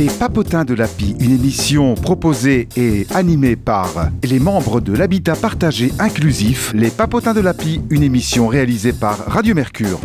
Les Papotins de l'Api, une émission proposée et animée par les membres de l'Habitat Partagé Inclusif. Les Papotins de l'Api, une émission réalisée par Radio Mercure.